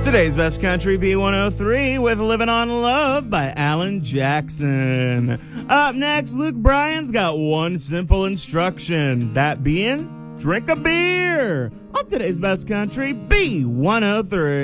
Today's Best Country B103 with Living on Love by Alan Jackson. Up next, Luke Bryan's got one simple instruction, that being drink a beer on today's Best Country B103.